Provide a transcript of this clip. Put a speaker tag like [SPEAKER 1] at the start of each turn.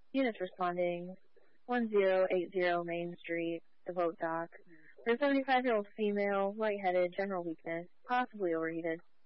[SPEAKER 1] Units responding. 1080 Main Street, Devote Dock. For a 75-year-old female, lightheaded, general weakness, possibly overheated.